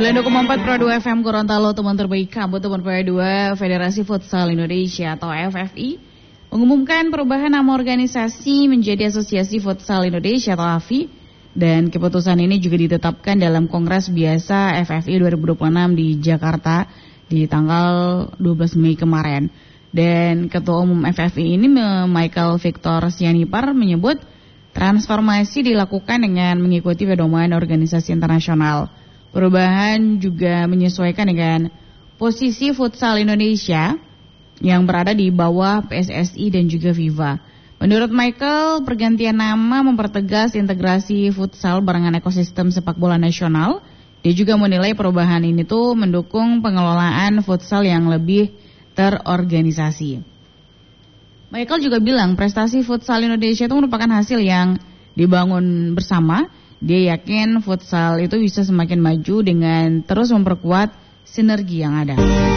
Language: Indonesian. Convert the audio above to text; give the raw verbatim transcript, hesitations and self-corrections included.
sembilan puluh dua koma empat Pro dua F M Gorontalo, teman terbaik kamu, teman P dua Federasi Futsal Indonesia atau F F I mengumumkan perubahan nama organisasi menjadi Asosiasi Futsal Indonesia atau A F I, dan keputusan ini juga ditetapkan dalam Kongres Biasa F F I dua ribu dua puluh enam di Jakarta di tanggal dua belas Mei kemarin. Dan Ketua Umum F F I ini Michael Victor Sianipar menyebut transformasi dilakukan dengan mengikuti pedoman organisasi internasional. Perubahan juga menyesuaikan dengan posisi futsal Indonesia yang berada di bawah P S S I dan juga FIFA. Menurut Michael, pergantian nama mempertegas integrasi futsal barengan ekosistem sepak bola nasional. Dia juga menilai perubahan ini tuh mendukung pengelolaan futsal yang lebih terorganisasi. Michael juga bilang prestasi futsal Indonesia itu merupakan hasil yang dibangun bersama. Dia yakin futsal itu bisa semakin maju dengan terus memperkuat sinergi yang ada.